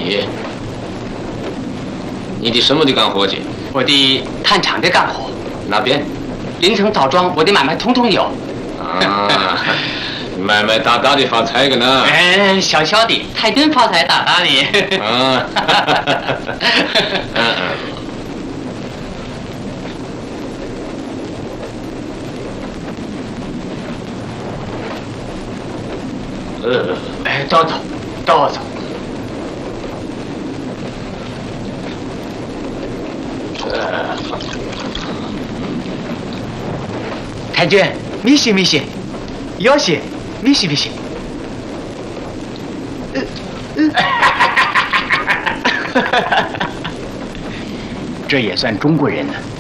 你的什么的干活去？ 我的炭厂的干活， 哪边？ 临城枣庄，我的买卖通通有。 啊，买卖大大的发财个呢？ 哎，小小的，太真发财大大的。 啊， 哎，走走，走走。太君，米西米西，有些米西米西。这也算中国人呢。